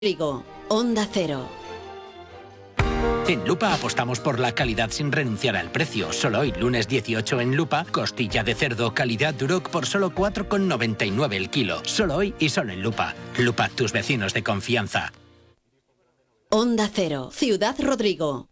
Rodrigo, Onda Cero. En Lupa apostamos por la calidad sin renunciar al precio. Solo hoy, lunes 18 en Lupa, costilla de cerdo calidad Duroc por solo 4,99 el kilo. Solo hoy y solo en Lupa. Lupa, tus vecinos de confianza. Onda Cero, Ciudad Rodrigo.